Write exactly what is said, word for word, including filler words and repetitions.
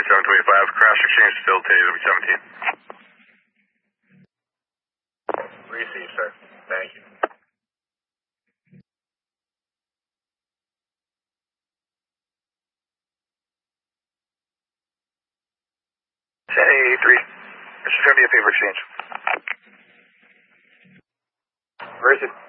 seven twenty-five, crash exchange facilitated, it'll be seventeen. Receive, sir. Thank you. ten eighty-three. This is going to be a paper exchange. Where is it?